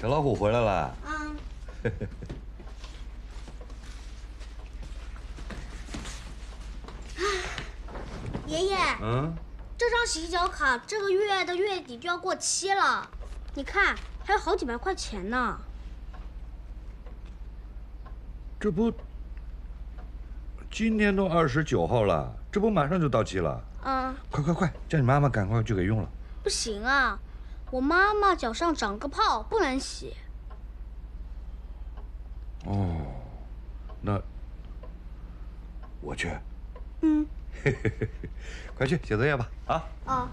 小老虎回来了。 嗯。爷爷。 嗯。 这张洗脚卡这个月的月底就要过期了，你看还有好几百块钱呢。 这不，今天都29号了，这不马上就到期了。 嗯。 快，叫你妈妈赶快去给用了。 不行啊，我妈妈脚上长个泡，不能洗。 哦，那我去。 嗯。 快去写作业吧，啊。 哦。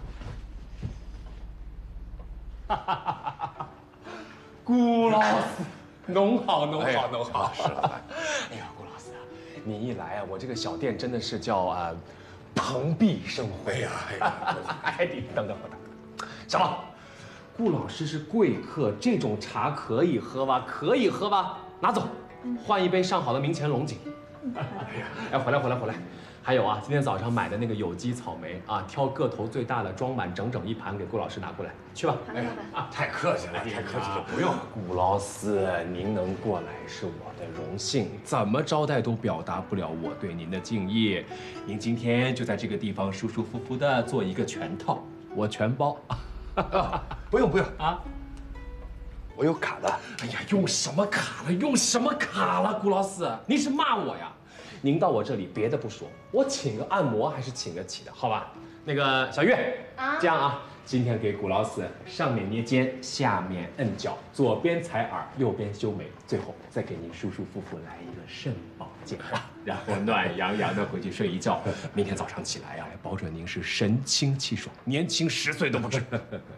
顾老师，弄好。 是老板。哎呀，顾老师啊，你一来啊，我这个小店真的是叫蓬荜生辉啊！哎，你等，小宝，顾老师是贵客，这种茶可以喝吧？可以喝吧？拿走，换一杯上好的明前龙井。哎，回来。还有啊，今天早上买的那个有机草莓啊，挑个头最大的，装满整整1盘，给顾老师拿过来，去吧。 哎呀，太客气了，不用。 顾老师，您能过来是我的荣幸，怎么招待都表达不了我对您的敬意。您今天就在这个地方舒舒服服的做一个全套，我全包。 不用啊， 我有卡的。 哎呀，用什么卡了？顾老师，您是骂我呀？您到我这里，别的不说，我请个按摩还是请得起的，好吧？那个小月，这样啊，今天给古老师上面捏肩，下面摁脚，左边采耳，右边修眉，最后再给您舒舒服服来一个肾宝健，然后暖洋洋的回去睡一觉。明天早上起来呀，保准您是神清气爽，年轻10岁都不止。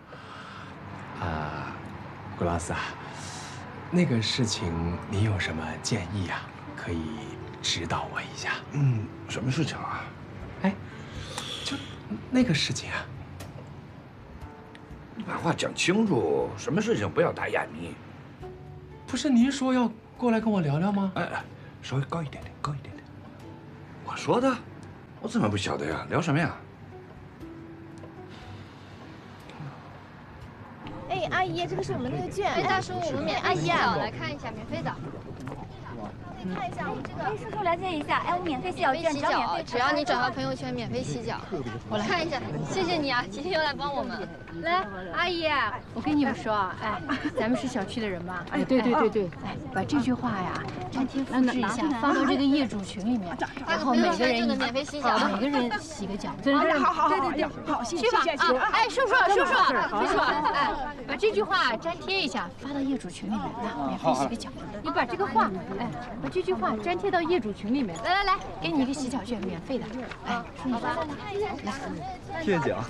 古老师啊，那个事情您有什么建议呀？可以指导我一下。 什么事情啊？ 哎，就那个事情啊。 你把话讲清楚，什么事情不要打哑谜。 不是您说要过来跟我聊聊吗？ 哎，稍微高一点点。我说的，我怎么不晓得呀？聊什么呀？ 哎，阿姨，这个是我们那个券。 哎，大叔，我们免费洗脚，来看一下，免费的。 你看一下我们这个。哎，叔叔了解一下，哎，我免费洗脚券， 只要你转发朋友圈，免费洗脚。我来看一下，谢谢你啊，今天又来帮我们。 来，阿姨，我跟你们说啊，哎，咱们是小区的人嘛。 哎，对。 哎，把这句话呀粘贴复制一下，发到这个业主群里面，然后每个人免费洗脚， 每个人洗个脚。 好，对，好，谢谢。 哎，叔叔，哎，把这句话粘贴一下，发到业主群里面，来，免费洗个脚。你把这个话，哎，把这句话粘贴到业主群里面。来，给你一个洗脚券，免费的。哎，叔叔，来， 谢谢姐啊。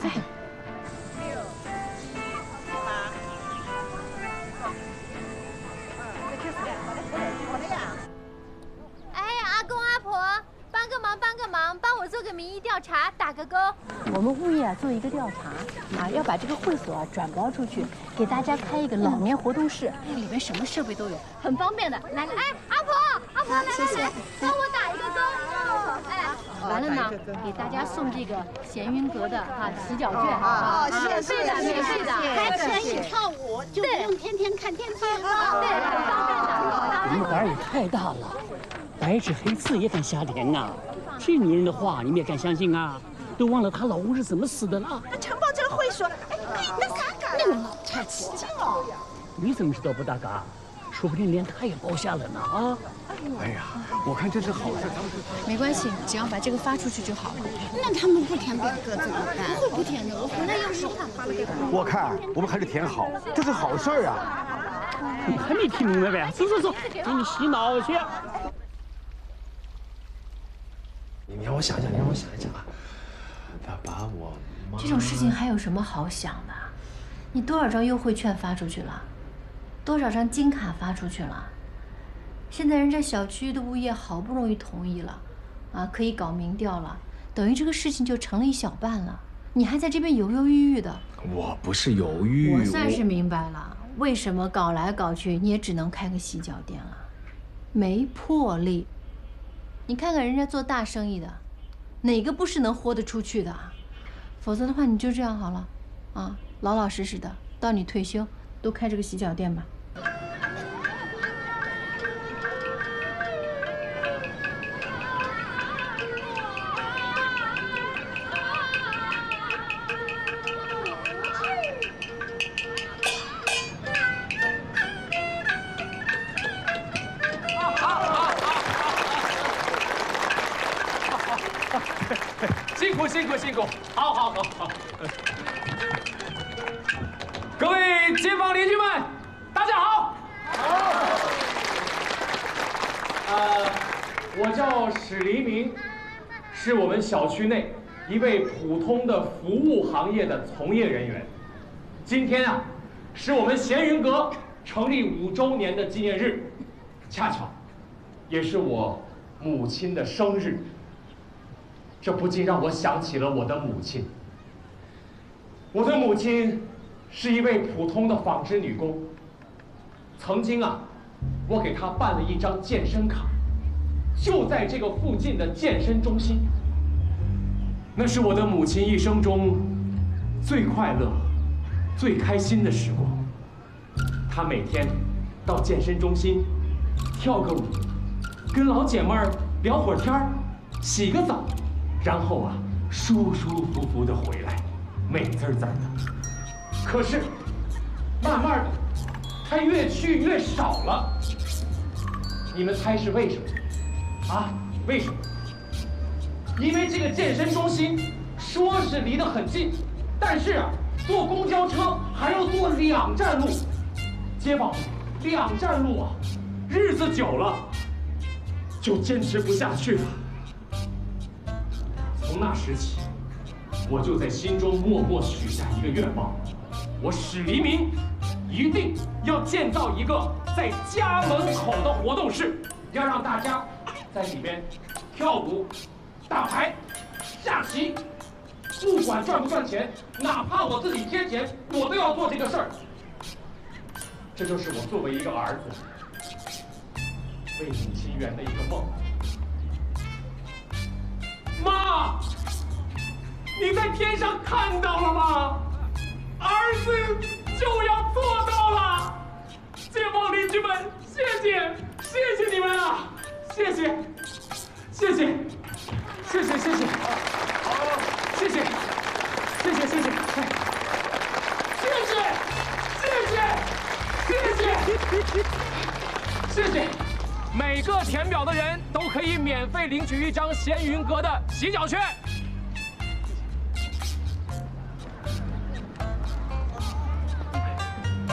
哎，阿公阿婆，帮个忙，帮我做个民意调查，打个勾。 我们物业做一个调查要把这个会所转包出去，给大家开一个老年活动室，里面什么设备都有，很方便的。来， 哎，阿婆，来，帮我打一个勾。哎， 完了呢，给大家送这个闲云阁的洗脚券免费的， 还可以跳舞，就不用天天看电视了。 对，很方便的。 你们胆儿也太大了，白纸黑字也敢瞎连啊！这女人的话你们也敢相信啊？都忘了她老公是怎么死的了。 那承包这个会所，哎，那啥干？ 那个老太起劲了。 你怎么知道不大嘎？说不定连她也包下了呢啊！ 哎呀，我看这是好事，咱们没关系，只要把这个发出去就好了。 那他们不填表格怎么办？ 不会不填的，我回来要实话发了。 我看我们还是填好，这是好事啊。 你还没听明白呗？走，给你洗脑去。 你让我想一想啊。他把我妈…… 这种事情还有什么好想的？你多少张优惠券发出去了？多少张金卡发出去了？现在人家小区的物业好不容易同意了，可以搞民调了，等于这个事情就成了一小半了。你还在这边犹犹豫豫的。 我不是犹豫， 我算是明白了，为什么搞来搞去你也只能开个洗脚店了，没魄力。你看看人家做大生意的，哪个不是能豁得出去的？否则的话，你就这样好了，老老实实的，到你退休都开这个洗脚店吧。 辛苦辛苦，好。各位街坊邻居们，大家好。我叫史黎明，是我们小区内一位普通的服务行业的从业人员。今天啊，是我们闲云阁成立5周年的纪念日，恰巧也是我母亲的生日。这不禁让我想起了我的母亲。我的母亲是一位普通的纺织女工。曾经啊，我给她办了一张健身卡，就在这个附近的健身中心。那是我的母亲一生中最快乐、最开心的时光。她每天到健身中心跳个舞，跟老姐妹儿聊会儿天儿，洗个澡，然后啊舒舒服服的回来，美滋滋的。可是慢慢的，她越去越少了。你们猜是为什么？啊，为什么？因为这个健身中心说是离得很近，但是啊，坐公交车还要坐2站路。街坊，2站路啊，日子久了就坚持不下去了。从那时起，我就在心中默默许下一个愿望：我史黎明一定要建造一个在家门口的活动室，要让大家在里边跳舞、打牌、下棋，不管赚不赚钱，哪怕我自己贴钱，我都要做这个事儿。这就是我作为一个儿子为母亲圆的一个梦。妈，你在天上看到了吗？儿子就要做到了！街坊邻居们，谢谢你们啊！谢谢，谢谢！每个填表的人都可以免费领取一张闲云阁的洗脚券。